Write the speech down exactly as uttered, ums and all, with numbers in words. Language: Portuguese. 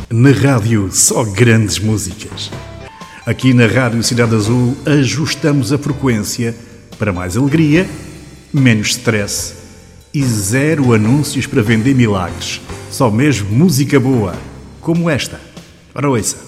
Na rádio, só grandes músicas. Aqui na Rádio Cidade Azul, ajustamos a frequência para mais alegria, menos stress e zero anúncios para vender milagres. Só mesmo música boa, como esta. Ora, ouça.